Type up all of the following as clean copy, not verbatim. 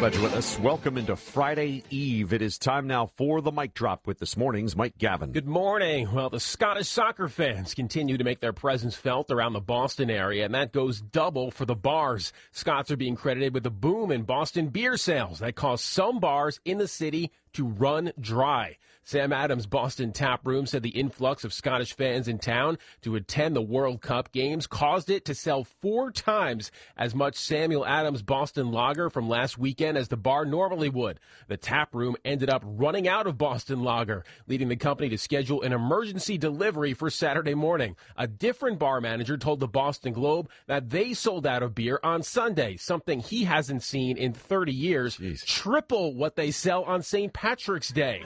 Glad you're with us. Welcome into Friday Eve. It is time now for the mic drop with this morning's Mike Gavin. Good morning. Well, the Scottish soccer fans continue to make their presence felt around the Boston area, and that goes double for the bars. Scots are being credited with a boom in Boston beer sales that caused some bars in the city to run dry. Sam Adams' Boston Tap Room said the influx of Scottish fans in town to attend the World Cup games caused it to sell 4 times as much Samuel Adams Boston Lager from last weekend as the bar normally would. The Tap Room ended up running out of Boston Lager, leading the company to schedule an emergency delivery for Saturday morning. A different bar manager told the Boston Globe that they sold out of beer on Sunday, something he hasn't seen in 30 years, Jeez. Triple what they sell on St. Patrick's Day.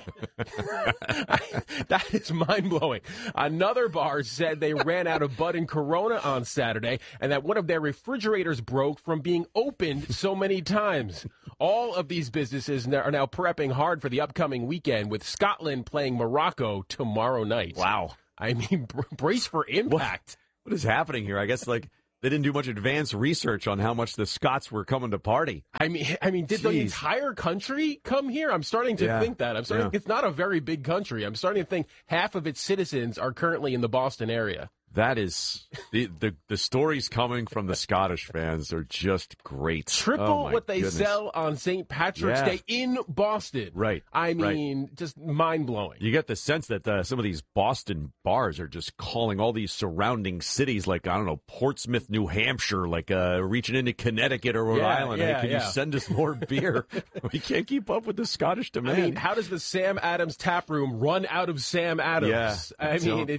That is mind-blowing. Another bar said they ran out of Bud and Corona on Saturday and that one of their refrigerators broke from being opened so many times. All of these businesses are now prepping hard for the upcoming weekend with Scotland playing Morocco tomorrow night. Wow. I mean, brace for impact. What is happening here? I guess, they didn't do much advanced research on how much the Scots were coming to party. I mean, did the entire country come here? I'm starting to think that. It's not a very big country. I'm starting to think half of its citizens are currently in the Boston area. That is the stories coming from the Scottish fans are just great. Triple what they sell on St. Patrick's Day in Boston. Right. I mean, just mind-blowing. You get the sense that some of these Boston bars are just calling all these surrounding cities like, I don't know, Portsmouth, New Hampshire, reaching into Connecticut or Rhode Island. Hey, can you send us more beer? We can't keep up with the Scottish demand. I mean, how does the Sam Adams Tap Room run out of Sam Adams? Yeah,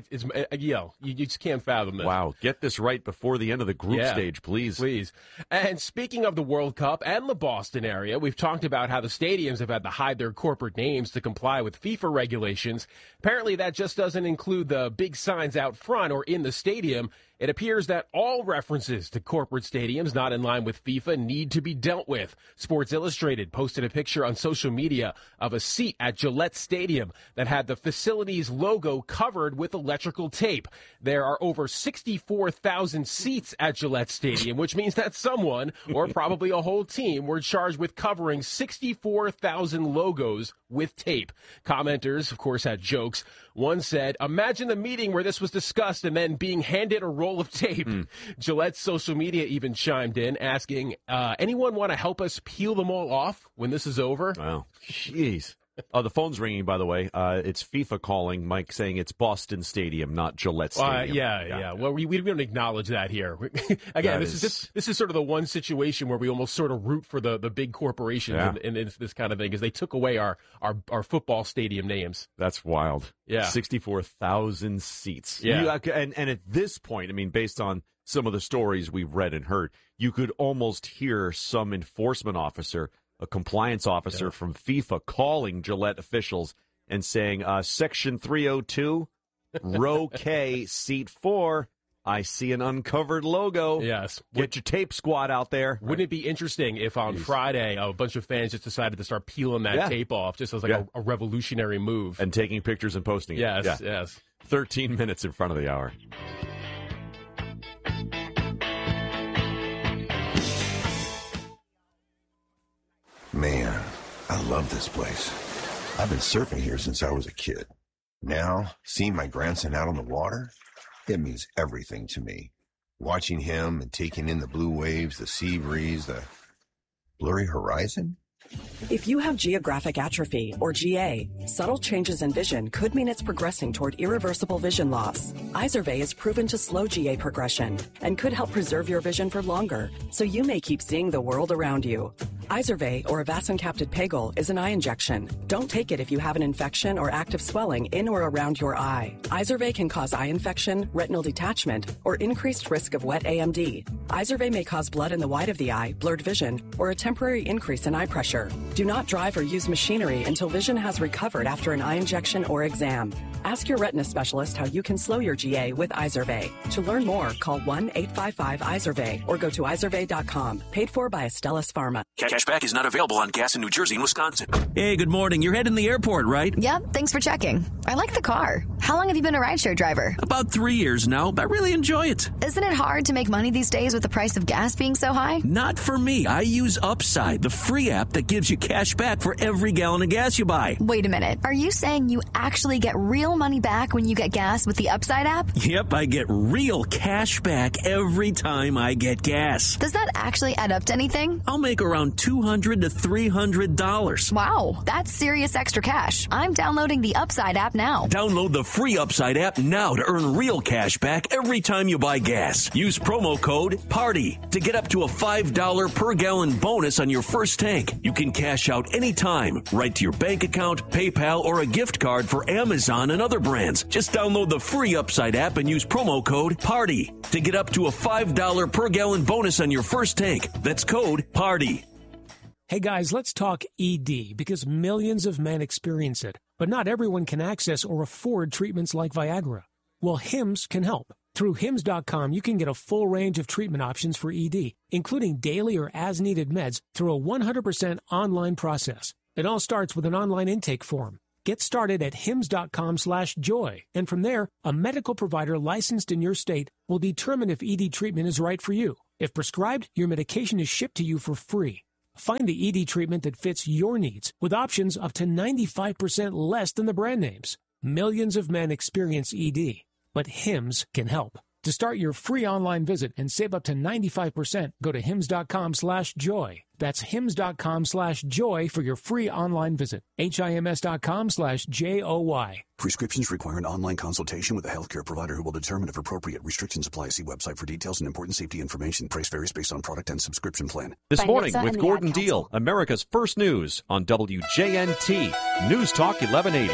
you just can't fathom this. Wow, get this right before the end of the group stage, please. Please. And speaking of the World Cup and the Boston area, we've talked about how the stadiums have had to hide their corporate names to comply with FIFA regulations. Apparently, that just doesn't include the big signs out front or in the stadium. It appears that all references to corporate stadiums not in line with FIFA need to be dealt with. Sports Illustrated posted a picture on social media of a seat at Gillette Stadium that had the facility's logo covered with electrical tape. There are over 64,000 seats at Gillette Stadium, which means that someone, or probably a whole team, were charged with covering 64,000 logos with tape. Commenters, of course, had jokes. One said, "Imagine the meeting where this was discussed and then being handed a roll of tape." Gillette's social media even chimed in, asking, anyone want to help us peel them all off when this is over? Wow. Jeez. Oh, the phone's ringing, by the way. It's FIFA calling, Mike, saying it's Boston Stadium, not Gillette Stadium. Yeah. Well, we don't acknowledge that here. Again, this is sort of the one situation where we almost sort of root for the big corporations in this kind of thing, because they took away our football stadium names. That's wild. Yeah. 64,000 seats. Yeah. And at this point, I mean, based on some of the stories we've read and heard, you could almost hear some enforcement officer, a compliance officer from FIFA, calling Gillette officials and saying, Section 302, row K, seat 4, I see an uncovered logo. Yes. Get your tape squad out there. Wouldn't it be interesting if on Friday a bunch of fans just decided to start peeling that tape off, just as a revolutionary move? And taking pictures and posting it. Yes. 13 minutes in front of the hour. Man, I love this place. I've been surfing here since I was a kid. Now, seeing my grandson out on the water, it means everything to me. Watching him and taking in the blue waves, the sea breeze, the blurry horizon. If you have geographic atrophy, or GA, subtle changes in vision could mean it's progressing toward irreversible vision loss. Izervay is proven to slow GA progression and could help preserve your vision for longer, so you may keep seeing the world around you. Izervay, or avacincaptad pegol, is an eye injection. Don't take it if you have an infection or active swelling in or around your eye. Izervay can cause eye infection, retinal detachment, or increased risk of wet AMD. Izervay may cause blood in the white of the eye, blurred vision, or a temporary increase in eye pressure. Do not drive or use machinery until vision has recovered after an eye injection or exam. Ask your retina specialist how you can slow your GA with Izervay. To learn more, call 1-855-IZERVAY or go to izervay.com. Paid for by Astellas Pharma. Catch cash back is not available on gas in New Jersey and Wisconsin. Hey, good morning. You're heading to the airport, right? Yep, thanks for checking. I like the car. How long have you been a rideshare driver? About 3 years now. I really enjoy it. Isn't it hard to make money these days with the price of gas being so high? Not for me. I use Upside, the free app that gives you cash back for every gallon of gas you buy. Wait a minute. Are you saying you actually get real money back when you get gas with the Upside app? Yep, I get real cash back every time I get gas. Does that actually add up to anything? I'll make around $200 to $300. Wow, that's serious extra cash. I'm downloading the Upside app now. Download the free Upside app now to earn real cash back every time you buy gas. Use promo code PARTY to get up to a $5 per gallon bonus on your first tank. You can cash out anytime, right to your bank account, PayPal, or a gift card for Amazon and other brands. Just download the free Upside app and use promo code PARTY to get up to a $5 per gallon bonus on your first tank. That's code PARTY. Hey guys, let's talk ED because millions of men experience it, but not everyone can access or afford treatments like Viagra. Well, Hims can help. Through Hims.com, you can get a full range of treatment options for ED, including daily or as-needed meds through a 100% online process. It all starts with an online intake form. Get started at hims.com/joy, and from there, a medical provider licensed in your state will determine if ED treatment is right for you. If prescribed, your medication is shipped to you for free. Find the ED treatment that fits your needs with options up to 95% less than the brand names. Millions of men experience ED, but Hims can help. To start your free online visit and save up to 95%, go to hims.com/joy. That's hims.com/joy for your free online visit. HIMS.com/JOY. Prescriptions require an online consultation with a healthcare provider who will determine if appropriate. Restrictions apply. See website for details and important safety information. Price varies based on product and subscription plan. This morning with Gordon Deal, America's first news on WJNT News Talk 1180.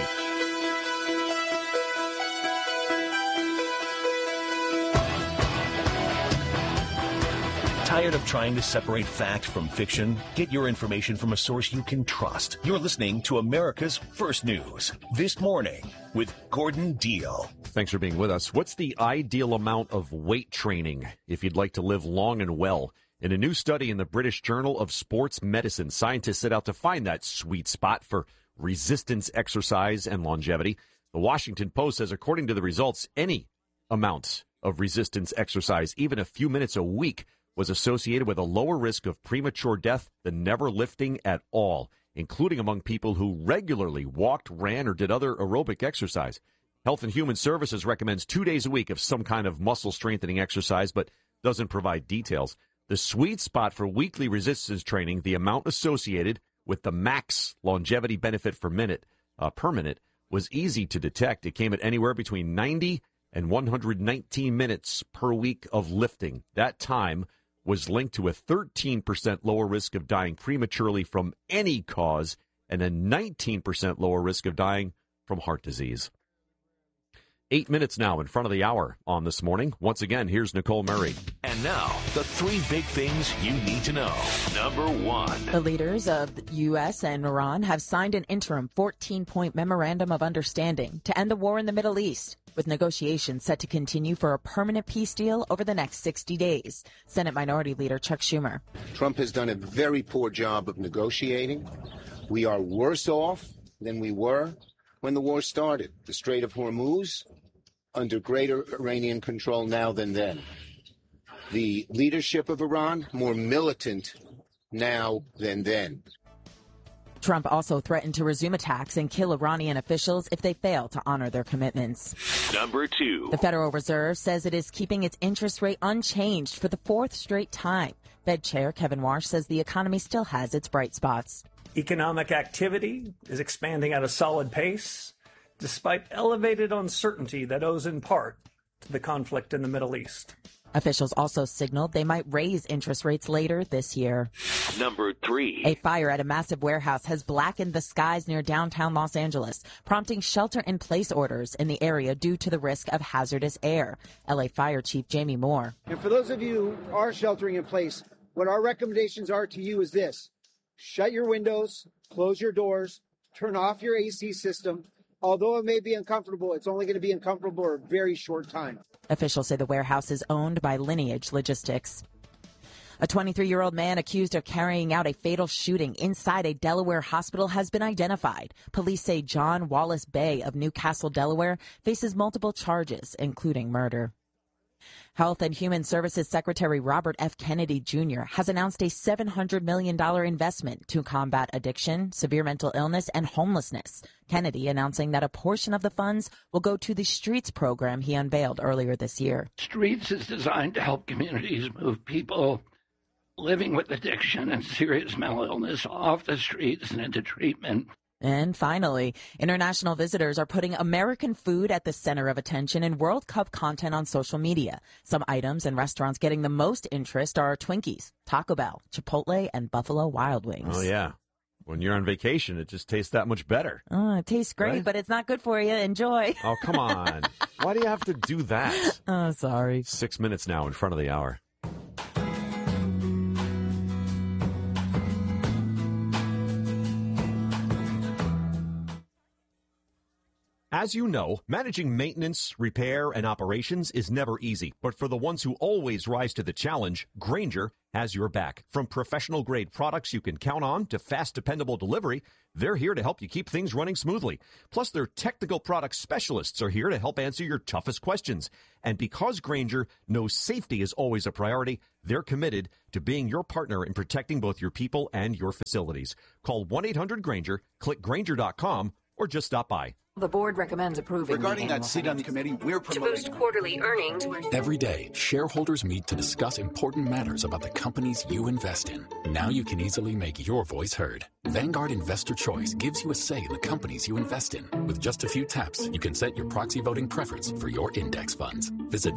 Tired of trying to separate fact from fiction? Get your information from a source you can trust. You're listening to America's First News This Morning with Gordon Deal. Thanks for being with us. What's the ideal amount of weight training if you'd like to live long and well? In a new study in the British Journal of Sports Medicine, scientists set out to find that sweet spot for resistance exercise and longevity. The Washington Post says, according to the results, any amount of resistance exercise, even a few minutes a week, was associated with a lower risk of premature death than never lifting at all, including among people who regularly walked, ran, or did other aerobic exercise. Health and Human Services recommends 2 days a week of some kind of muscle strengthening exercise, but doesn't provide details. The sweet spot for weekly resistance training, the amount associated with the max longevity benefit per minute, was easy to detect. It came at anywhere between 90 and 119 minutes per week of lifting. That time was linked to a 13% lower risk of dying prematurely from any cause and a 19% lower risk of dying from heart disease. 8 minutes now in front of the hour on This Morning. Once again, here's Nicole Murray. And now, the three big things you need to know. Number one. The leaders of the U.S. and Iran have signed an interim 14-point memorandum of understanding to end the war in the Middle East, with negotiations set to continue for a permanent peace deal over the next 60 days. Senate Minority Leader Chuck Schumer. Trump has done a very poor job of negotiating. We are worse off than we were when the war started. The Strait of Hormuz under greater Iranian control now than then. The leadership of Iran more militant now than then. Trump also threatened to resume attacks and kill Iranian officials if they fail to honor their commitments. Number two. The Federal Reserve says it is keeping its interest rate unchanged for the fourth straight time. Fed Chair Kevin Warsh says the economy still has its bright spots. Economic activity is expanding at a solid pace, despite elevated uncertainty that owes in part to the conflict in the Middle East. Officials also signaled they might raise interest rates later this year. Number three. A fire at a massive warehouse has blackened the skies near downtown Los Angeles, prompting shelter-in-place orders in the area due to the risk of hazardous air. LA Fire Chief Jamie Moore. And for those of you who are sheltering in place, what our recommendations are to you is this. Shut your windows, close your doors, turn off your AC system. Although it may be uncomfortable, it's only going to be uncomfortable for a very short time. Officials say the warehouse is owned by Lineage Logistics. A 23-year-old man accused of carrying out a fatal shooting inside a Delaware hospital has been identified. Police say John Wallace Bay of Newcastle, Delaware, faces multiple charges, including murder. Health and Human Services Secretary Robert F. Kennedy Jr. has announced a $700 million investment to combat addiction, severe mental illness, and homelessness. Kennedy announcing that a portion of the funds will go to the Streets program he unveiled earlier this year. Streets is designed to help communities move people living with addiction and serious mental illness off the streets and into treatment. And finally, international visitors are putting American food at the center of attention in World Cup content on social media. Some items and restaurants getting the most interest are Twinkies, Taco Bell, Chipotle, and Buffalo Wild Wings. Oh, yeah. When you're on vacation, it just tastes that much better. Oh, it tastes great, right? But it's not good for you. Enjoy. Oh, come on. Why do you have to do that? Oh, sorry. 6 minutes now in front of the hour. As you know, managing maintenance, repair, and operations is never easy. But for the ones who always rise to the challenge, Grainger has your back. From professional-grade products you can count on to fast, dependable delivery, they're here to help you keep things running smoothly. Plus, their technical product specialists are here to help answer your toughest questions. And because Grainger knows safety is always a priority, they're committed to being your partner in protecting both your people and your facilities. Call 1-800-GRAINGER, click Grainger.com, or just stop by. The board recommends approving. Regarding that seat on the committee, we're promoting to boost quarterly earnings. Every day, shareholders meet to discuss important matters about the companies you invest in. Now you can easily make your voice heard. Vanguard Investor Choice gives you a say in the companies you invest in. With just a few taps, you can set your proxy voting preference for your index funds. Visit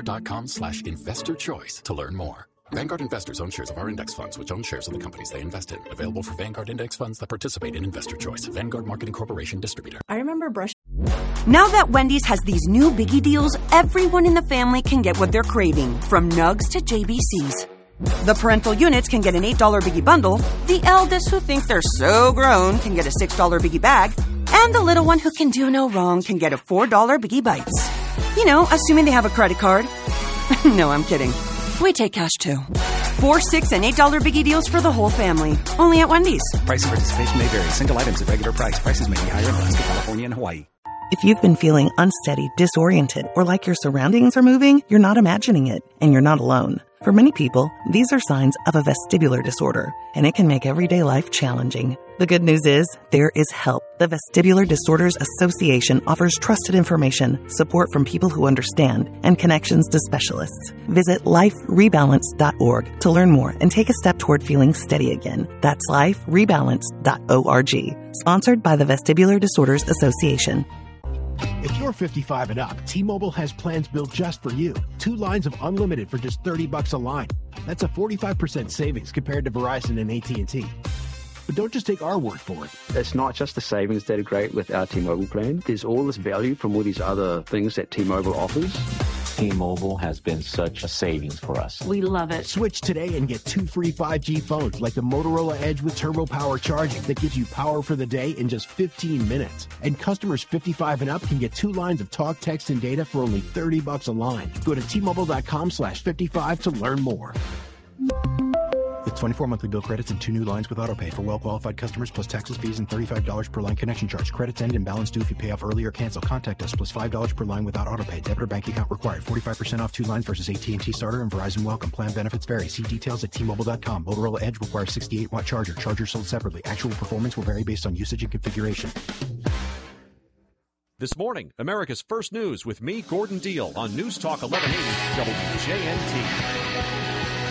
Vanguard.com/investorchoice to learn more. Vanguard investors own shares of our index funds, which own shares of the companies they invest in. Available for Vanguard index funds that participate in Investor Choice. Vanguard Marketing Corporation distributor. I remember Now that Wendy's has these new biggie deals, everyone in the family can get what they're craving, from nugs to JBCs. The parental units can get an $8 biggie bundle, the eldest who think they're so grown can get a $6 biggie bag, and the little one who can do no wrong can get a $4 biggie bites. You know, assuming they have a credit card. No, I'm kidding. We take cash too. $4, $6, and $8 biggie deals for the whole family. Only at Wendy's. Price and participation may vary. Single items at regular price. Prices may be higher in Alaska, California, and Hawaii. If you've been feeling unsteady, disoriented, or like your surroundings are moving, you're not imagining it, and you're not alone. For many people, these are signs of a vestibular disorder, and it can make everyday life challenging. The good news is, there is help. The Vestibular Disorders Association offers trusted information, support from people who understand, and connections to specialists. Visit liferebalance.org to learn more and take a step toward feeling steady again. That's liferebalance.org. Sponsored by the Vestibular Disorders Association. If you're 55 and up, T-Mobile has plans built just for you. 2 lines of unlimited for just $30 a line. That's a 45% savings compared to Verizon and AT&T. But don't just take our word for it. It's not just the savings that are great with our T-Mobile plan. There's all this value from all these other things that T-Mobile offers. T-Mobile has been such a savings for us. We love it. Switch today and get 2 free 5G phones like the Motorola Edge with Turbo Power charging that gives you power for the day in just 15 minutes. And customers 55 and up can get 2 lines of talk, text, and data for only $30 a line. Go to T-Mobile.com/55 to learn more. With 24 monthly bill credits and 2 new lines with autopay for well-qualified customers, plus taxes, fees, and $35 per line connection charge. Credits end and balance due if you pay off early or cancel. Contact us, plus $5 per line without autopay. Debit or bank account required. 45% off 2 lines versus AT&T Starter and Verizon Welcome. Plan benefits vary. See details at T-Mobile.com. Motorola Edge requires 68-watt charger. Charger sold separately. Actual performance will vary based on usage and configuration. This morning, America's First News with me, Gordon Deal, on News Talk 1180 WJNT.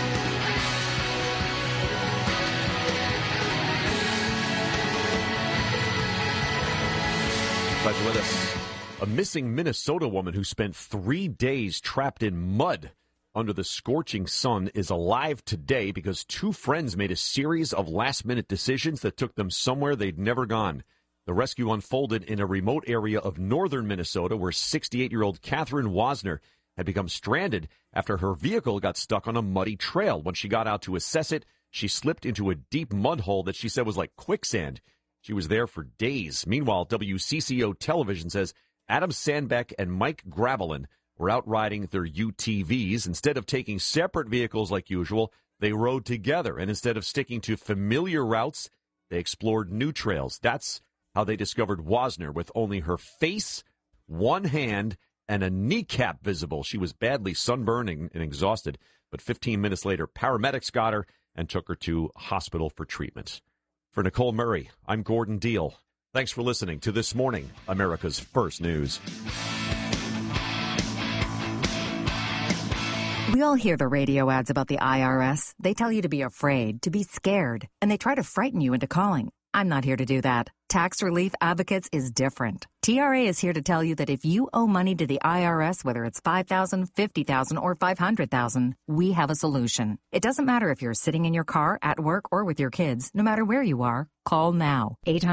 Glad you're with us. A missing Minnesota woman who spent 3 days trapped in mud under the scorching sun is alive today because 2 friends made a series of last-minute decisions that took them somewhere they'd never gone. The rescue unfolded in a remote area of northern Minnesota where 68-year-old Catherine Wasner had become stranded after her vehicle got stuck on a muddy trail. When she got out to assess it, she slipped into a deep mud hole that she said was like quicksand. She was there for days. Meanwhile, WCCO television says Adam Sandbeck and Mike Gravelin were out riding their UTVs. Instead of taking separate vehicles like usual, They rode together, and instead of sticking to familiar routes, they explored new trails. That's how they discovered Wozner with only her face, one hand, and a kneecap visible. She was badly sunburned and exhausted, but 15 minutes later, paramedics got her and took her to hospital for treatment. For Nicole Murray, I'm Gordon Deal. Thanks for listening to This Morning, America's First News. We all hear the radio ads about the IRS. They tell you to be afraid, to be scared, and they try to frighten you into calling. I'm not here to do that. Tax Relief Advocates is different. TRA is here to tell you that if you owe money to the IRS, whether it's $5,000, $50,000, or $500,000, we have a solution. It doesn't matter if you're sitting in your car, at work, or with your kids. No matter where you are, call now.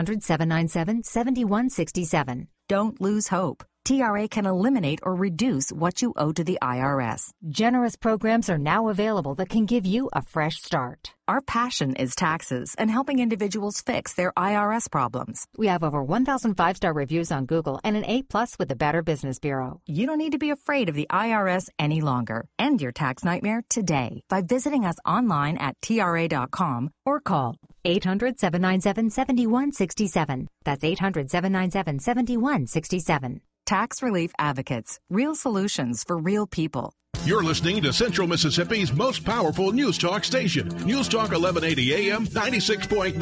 800-797-7167. Don't lose hope. TRA can eliminate or reduce what you owe to the IRS. Generous programs are now available that can give you a fresh start. Our passion is taxes and helping individuals fix their IRS problems. We have over 1,000 5-star reviews on Google and an A+ with the Better Business Bureau. You don't need to be afraid of the IRS any longer. End your tax nightmare today by visiting us online at TRA.com or call 800-797-7167. That's 800-797-7167. Tax Relief Advocates. Real solutions for real people. You're listening to Central Mississippi's most powerful news talk station. News Talk 1180 AM, 96.9